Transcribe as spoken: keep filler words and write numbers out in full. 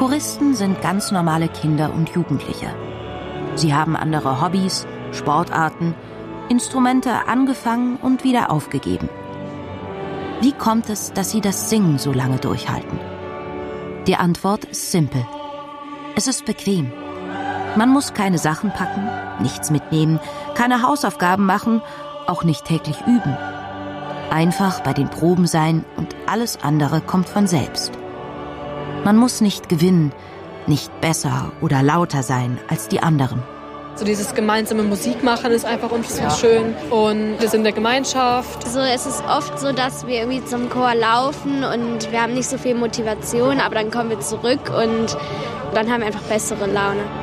Choristen sind ganz normale Kinder und Jugendliche. Sie haben andere Hobbys, Sportarten, Instrumente angefangen und wieder aufgegeben. Wie kommt es, dass sie das Singen so lange durchhalten? Die Antwort ist simpel. Es ist bequem. Man muss keine Sachen packen, nichts mitnehmen, keine Hausaufgaben machen, auch nicht täglich üben. Einfach bei den Proben sein und alles andere kommt von selbst. Man muss nicht gewinnen, nicht besser oder lauter sein als die anderen. So dieses gemeinsame Musikmachen ist einfach unfassbar schön und wir sind in der Gemeinschaft. Also es ist oft so, dass wir irgendwie zum Chor laufen und wir haben nicht so viel Motivation, aber dann kommen wir zurück und dann haben wir einfach bessere Laune.